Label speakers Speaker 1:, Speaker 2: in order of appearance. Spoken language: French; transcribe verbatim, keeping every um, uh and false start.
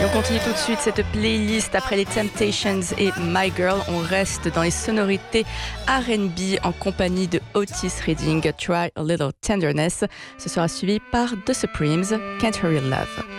Speaker 1: on continue tout de suite cette playlist après les Temptations et My Girl. On reste dans les sonorités R and B en compagnie de Otis Redding, Try a Little Tenderness. Ce sera suivi par The Supremes, Can't Hurry Love.